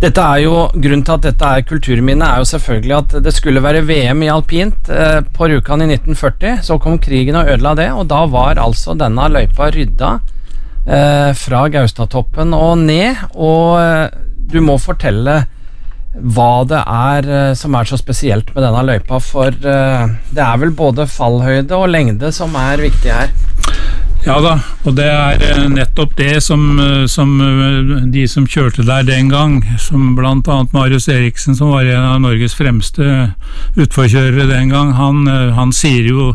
Dette jo, grunnen til at dette kulturminne jo selvfølgelig at det skulle være VM i alpint på Rjukan i 1940, så kom krigen og ødela det, og da var altså denne løypa rydda fra Gaustatoppen og ned, og du må fortelle hva det som så spesielt med denne løypa, for det vel både fallhøyde og lengde som viktig her. Ja da, og det nettopp det som de som kjørte der den gang, som blant annet Marius Eriksen, som var en av Norges fremste utforkjørere den gang, han sier jo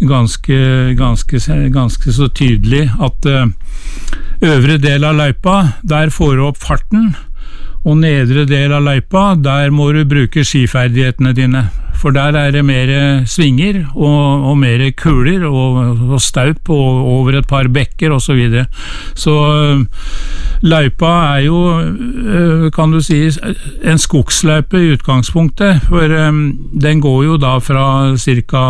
ganske så tydelig at øvre del av løypa, der får du opp farten, og nedre del av løypa, der må du bruke skiferdighetene dine. For der det mer svinger og mer kuler og staup over et par bekker og så videre. Så løypa jo, kan du si, en skogsløype i utgangspunktet, for den går jo da fra ca.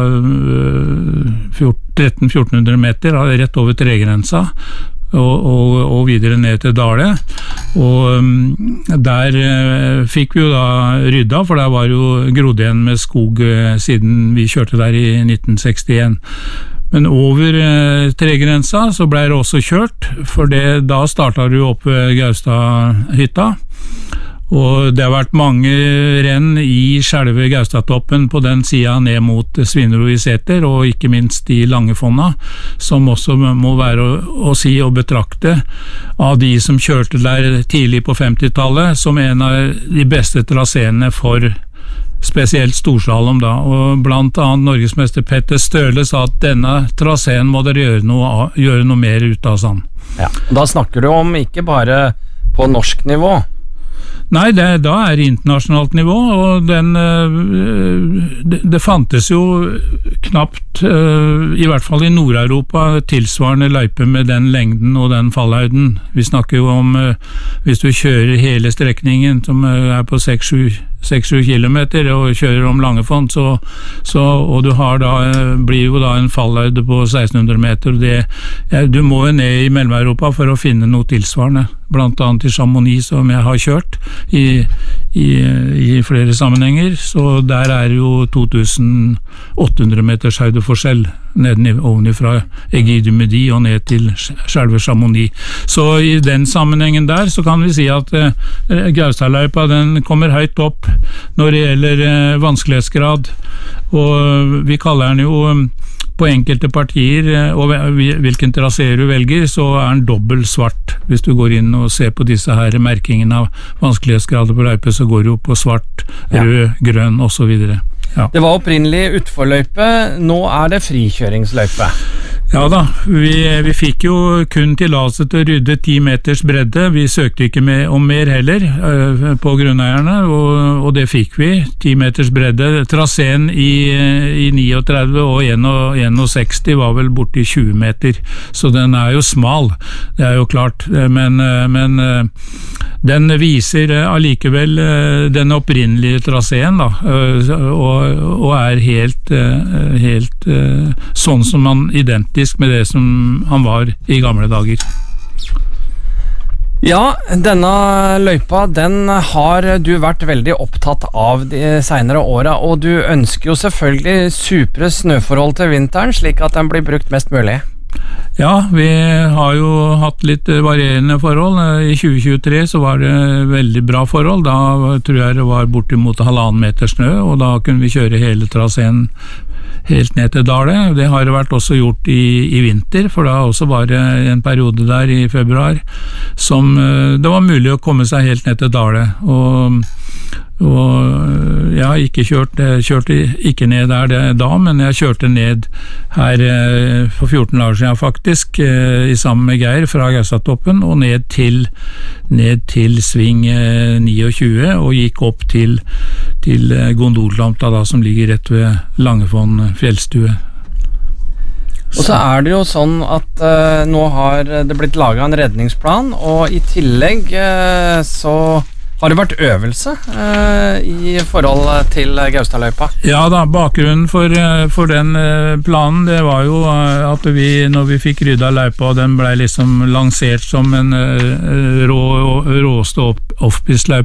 1300-1400 meter, rett over tregrensa, og videre ned til Dale, og der fikk vi jo da rydda, for der var jo grodd igjen med skog siden vi kjørte der i 1961. Men over tregrensa så ble det også kjørt, for da startet du opp Gaustadhytta, og det har vært mange renn i selve Gaustatoppen på den siden ned mot Svinero i Sæter, og ikke minst i Langefonna, som også må være å si og betrakte av de som kjørte der tidlig på 50-tallet, som en av de beste traseene for spesielt storslalom da, og blant annet Norgesmester Petter Støle sa at denne traseen må dere gjøre noe mer ut av sånn. Ja, da snakker du om ikke bare på norsk nivå. Nei, da det internasjonalt nivå, og det fantes jo knapt, i hvert fall i Nord-Europa, tilsvarende løype med den lengden og den fallhøyden. Vi snakker jo om, hvis du kjører hele strekningen, som på 6-7 kilometer, og kjører om Langefond, og du har da, blir jo da en fallhøyde på 1600 meter, du må jo ned i Mellom-Europa for å finne noe tilsvarende, blant annet i Chamonix, som jeg har kjørt i flere sammenhenger, så der jo 2800 meters høydeforskjell ovenifra Aiguille du Midi og ned til selve Chamonix. Så i den sammenhengen der så kan vi si at Gaustadløypa den kommer høyt opp når det gjelder vanskelighetsgrad, og vi kaller den jo på enkelte partier, og hvilken trasé du velger, så den dobbelt svart. Hvis du går inn og ser på disse her merkingene av vanskelighetsgrader på løype, så går det jo på svart, rød, grønn og så videre. Ja. Det var opprinnelig utforløype, nå det frikjøringsløype. Ja da, vi fikk jo kun tillatelse til å rydde 10 meters bredde, vi søkte ikke om mer heller på grunneierne, og det fikk vi, 10 meters bredde. Traseen i 39 og 61 var vel borte i 20 meter, så den jo smal, det jo klart, men den viser allikevel den opprinnelige traseen da, og helt sånn som man identisk med det som han var i gamle dager. Ja, denne løypa, den har du vært veldig opptatt av de senere årene, og du ønsker jo selvfølgelig supre snøforhold til vinteren, slik at den blir brukt mest mulig. Ja, vi har jo hatt litt varierende forhold. I 2023 så var det veldig bra forhold. Da tror jeg det var bortimot 1,5 meter snø, og da kunne vi kjøre hele traseen helt ned til Dale. Det har det vært også gjort i vinter, for da også var det en periode der i februar som det var mulig å komme seg helt ned til Dale, og jeg har ikke kjørte ikke ned der da, men jeg kjørte ned her for 14 dager siden faktisk, sammen med Geir fra Gaustatoppen, og ned til sving 29, og gikk opp til Gondollamta da, som ligger rett ved Langefond fjellstue. Og så det jo sånn at nå har det blitt laget en redningsplan, og i tillegg så har det vært øvelse i forhold til Gaustadløypa? Ja da, bakgrunnen for den planen, det var jo at når vi fikk rydda løypa, og den ble liksom lansert som en råste off-pist-løype,